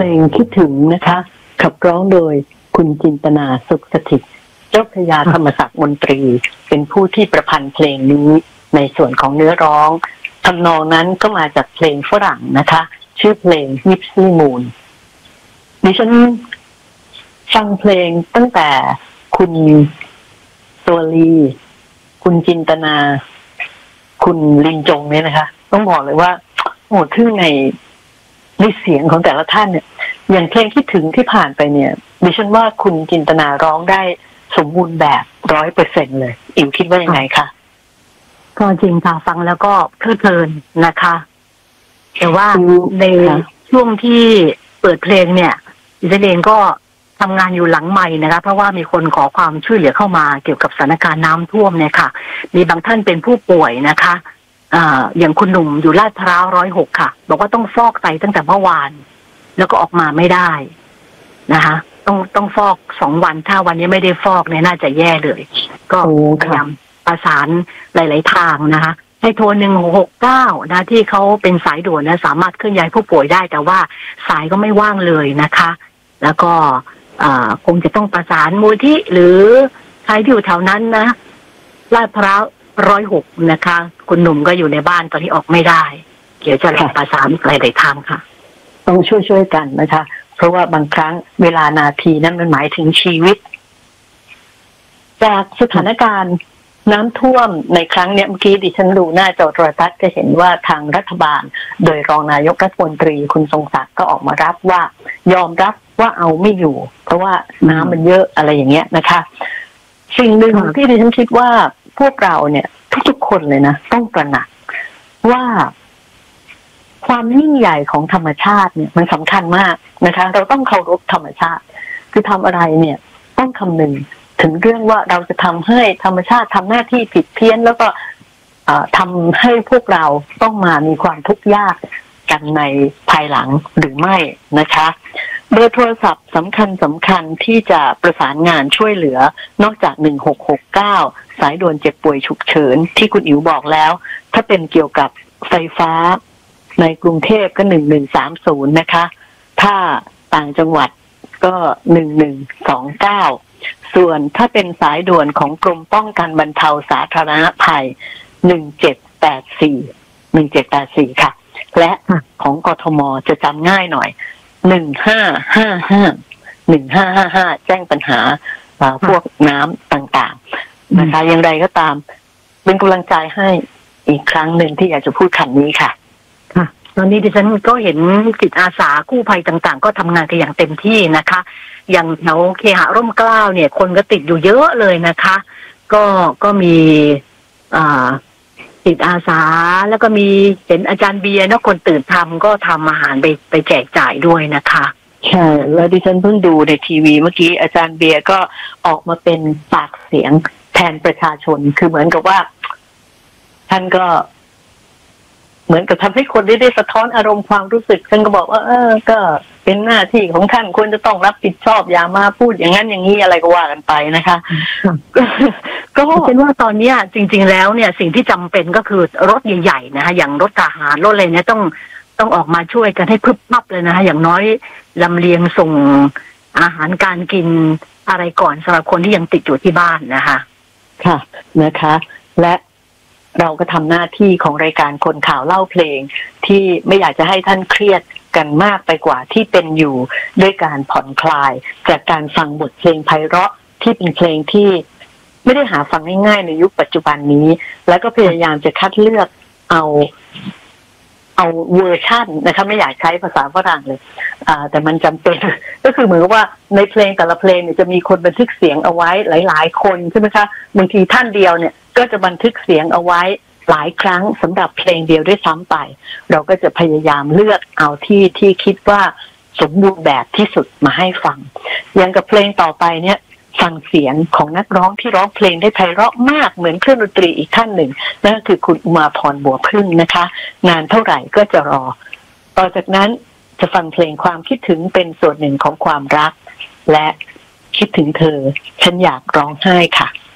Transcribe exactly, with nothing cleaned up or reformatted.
งคิดถึงนะคะขับร้องโดยคุณจินตนาสุขสถิตเจ้าพระยาธรรมศักดิ์มนตรีเป็นผู้ที่ประพันธ์เพลงนี้ในส่วนของเนื้อร้องทำนองนั้นก็มาจากเพลงฝรั่งนะคะชื่อเพลง Gypsy Moon ดิฉันฟังเพลงตั้งแต่คุณตัวลีคุณจินตนาคุณลินจงเนี่ยนะคะต้องบอกเลยว่าโอ้ทึ่งในในเสียงของแต่ละท่านเนี่ยอย่างเพลงคิดถึงที่ผ่านไปเนี่ยดิฉันว่าคุณจินตนาร้องได้สมบูรณ์แบบร้อยเปอร์เซ็นเลยอิ๋วคิดว่ายังไงคะก็จริงค่ะฟังแล้วก็เพลิดเพลินนะคะแต่ว่าในช่วงที่เปิดเพลงเนี่ยดิฉันเองก็ทำงานอยู่หลังไมค์นะคะเพราะว่ามีคนขอความช่วยเหลือเข้ามาเกี่ยวกับสถานการณ์น้ำท่วมเนี่ยค่ะมีบางท่านเป็นผู้ป่วยนะคะอ่าอย่างคุณหนุ่มอยู่ลาดพร้าวร้อยหกค่ะบอกว่าต้องฟอกไตตั้งแต่เมื่อวานแล้วก็ออกมาไม่ได้นะคะต้องต้องฟอกสองวันถ้าวันนี้ไม่ได้ฟอกเนี่ยน่าจะแย่เลยก็พยายามประสานหลายๆทางนะคะให้โทรหนึ่งหกหกเก้านะที่เขาเป็นสายด่วนนะสามารถเคลื่อนย้ายผู้ป่วยได้แต่ว่าสายก็ไม่ว่างเลยนะคะแล้วก็คงจะต้องประสานมูลที่หรือใครที่อยู่แถวนั้นนะลาดพร้าวร้อยหกนะคะคุณหนุ่มก็อยู่ในบ้านตอนที่ออกไม่ได้เดี๋ยวจะลองประสานหลายๆทางค่ะต้องช่วยๆกันนะคะเพราะว่าบางครั้งเวลานาทีนั้นมันหมายถึงชีวิตจากสถานการณ์น้ำท่วมในครั้งเนี้ยเมื่อกี้ดิฉันดูหน้าจอโทรทัศน์จะเห็นว่าทางรัฐบาลโดยรองนายกรัฐมนตรีคุณทรงศักดิ์ก็ออกมารับว่ายอมรับว่าเอาไม่อยู่เพราะว่าน้ำมันเยอะอะไรอย่างเงี้ยนะคะสิ่งหนึ่งที่ดิฉันคิดว่าพวกเราเนี่ยทุกๆคนเลยนะต้องตระหนักว่าความยิ่งใหญ่ของธรรมชาติเนี่ยมันสำคัญมากนะคะเราต้องเคารพธรรมชาติคือทำอะไรเนี่ยต้องคำนึงถึงเรื่องว่าเราจะทำให้ธรรมชาติทำหน้าที่ผิดเพี้ยนแล้วก็ทำให้พวกเราต้องมามีความทุกข์ยากกันในภายหลังหรือไม่นะคะเบอร์โทรศัพท์สำคัญสำคัญที่จะประสานงานช่วยเหลือนอกจากหนึ่งหกหกเก้าสายด่วนเจ็บป่วยฉุกเฉินที่คุณอิ๋วบอกแล้วถ้าเป็นเกี่ยวกับไฟฟ้าในกรุงเทพก็หนึ่งหนึ่งสามศูนย์นะคะถ้าต่างจังหวัดก็หนึ่งหนึ่งสองเก้าส่วนถ้าเป็นสายด่วนของกรมป้องกันบรรเทาสาธารณภัยหนึ่งเจ็ดแปดสี่หนึ่งเจ็ดแปดสี่ค่ะและของกทมจะจำง่ายหน่อยหนึ่งห้าห้าห้าหนึ่งห้าห้าห้าแจ้งปัญหาพวกน้ำต่างๆนะคะอย่างไรก็ตามเป็นกำลังใจให้อีกครั้งหนึ่งที่อยากจะพูดคำนี้ค่ะตอนนี้ดิฉันก็เห็นจิตอาสากู้ภัยต่างๆก็ทำงานกันอย่างเต็มที่นะคะอย่างแถวเคหะร่มเกล้าเนี่ยคนก็ติดอยู่เยอะเลยนะคะก็ก็มีอ่าจิตอาสาแล้วก็มีเห็นอาจารย์เบียร์นะคนตื่นทำก็ทำอาหารไปไปแจกจ่ายด้วยนะคะใช่แล้วดิฉันเพิ่งดูในทีวีเมื่อกี้อาจารย์เบียร์ก็ออกมาเป็นปากเสียงแทนประชาชนคือเหมือนกับว่าท่านก็เหมือนกับทำให้คนได้ได้สะท้อนอารมณ์ความรู้สึกท่านก็บอกว่าเออก็เป็นหน้าที่ของท่านควรจะต้องรับผิดชอบอย่ามาพูดอย่างนั้นอย่างนี้อะไรก็ว่ากันไปนะคะก็เป็นว่าตอนนี้จริงๆแล้วเนี่ยสิ่งที่จำเป็นก็คือรถใหญ่ๆนะคะอย่างรถทหารรถอะไรเนี่ยต้องต้องออกมาช่วยกันให้พึบพับเลยนะคะอย่างน้อยลำเลียงส่งอาหารการกินอะไรก่อนสำหรับคนที่ยังติดอยู่ที่บ้านนะคะค่ะนะคะและเราก็ทำหน้าที่ของรายการคนข่าวเล่าเพลงที่ไม่อยากจะให้ท่านเครียดกันมากไปกว่าที่เป็นอยู่ด้วยการผ่อนคลายจากการฟังบทเพลงไพเราะที่เป็นเพลงที่ไม่ได้หาฟังง่ายๆในยุคปัจจุบันนี้แล้วก็พยายามจะคัดเลือกเอาเอาเวอร์ชั่นนะคะไม่อยากใช้ภาษาฝรั่งเลยอ่าแต่มันจำเป็นก็คือเหมือนกับว่าในเพลงแต่ละเพลงเนี่ยจะมีคนบันทึกเสียงเอาไว้หลายๆคนใช่ไหมคะบางทีท่านเดียวเนี่ยก็จะบันทึกเสียงเอาไว้หลายครั้งสำหรับเพลงเดียวด้วยซ้ำไปเราก็จะพยายามเลือกเอาที่ที่คิดว่าสมบูรณ์แบบที่สุดมาให้ฟังอย่างกับเพลงต่อไปเนี่ยฟังเสียงของนักร้องที่ร้องเพลงได้ไพเราะมากเหมือนเครื่องดนตรีอีกท่านหนึ่งนั่นก็คือคุณอุมาพรบัวพึ่งนะคะนานเท่าไหร่ก็จะรอต่อจากนั้นจะฟังเพลงความคิดถึงเป็นส่วนหนึ่งของความรักและคิดถึงเธอฉันอยากร้องไห้ค่ะ